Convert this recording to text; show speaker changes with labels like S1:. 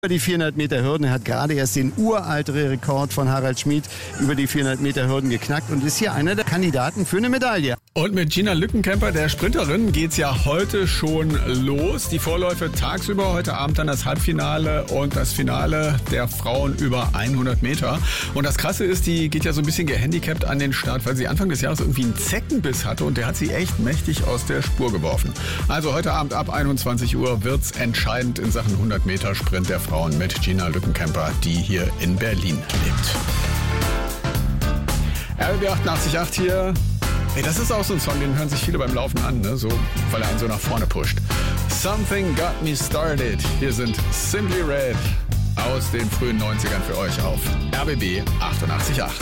S1: Über die 400 Meter Hürden. Er hat gerade erst den uralten Rekord von Harald Schmid über die 400 Meter Hürden geknackt und ist hier einer der Kandidaten für eine Medaille.
S2: Und mit Gina Lückenkämper, der Sprinterin, geht's ja heute schon los. Die Vorläufe tagsüber, heute Abend dann das Halbfinale und das Finale der Frauen über 100 Meter. Und das Krasse ist, die geht ja so ein bisschen gehandicapt an den Start, weil sie Anfang des Jahres irgendwie einen Zeckenbiss hatte und der hat sie echt mächtig aus der Spur geworfen. Also heute Abend ab 21 Uhr wird's entscheidend in Sachen 100 Meter Sprint der Frauen mit Gina Lückenkämper, die hier in Berlin lebt. RBB 88.8 hier. Hey, das ist auch so ein Song, den hören sich viele beim Laufen an, ne? So, weil er einen so nach vorne pusht. Something Got Me Started. Hier sind Simply Red aus den frühen 90ern für euch auf RBB 88.8.